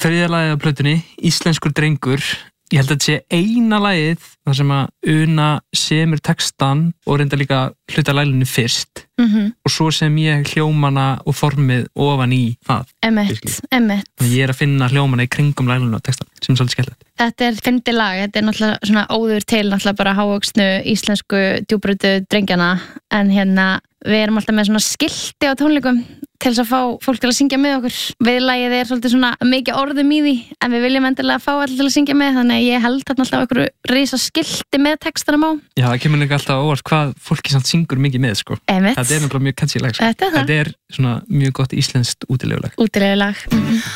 þriðja lagið á plötunni, Íslenskur drengur. Ég held að þetta sé eina lagið þar sem að Una semur textan og reynda líka hluta laginu fyrst og svo sem ég hljómana og formið ofan í það. Emmett. Ég að finna hljómana í kringum laginu og textan sem er svolítið skemmtilegt. Þetta fyndið lag, þetta náttúrulega svona óður til náttúrulega bara hávöxnu íslensku djúbrautu drengjana en við erum alltaf með svona skilti á tónleikum til þess að fá fólk til að syngja með okkur. Viðlagið er svolítið svona mikið orðum í því en við viljum endilega fá allir til að syngja með þannig að ég held þarna alltaf okkur risa skilti með textanum á. Já, það kemur líka alltaf óvart hvað fólki samt syngur mikið með sko. Þetta er náttúrulega mjög catchy lag sko. Þetta er svona mjög gott íslenskt útilegulag.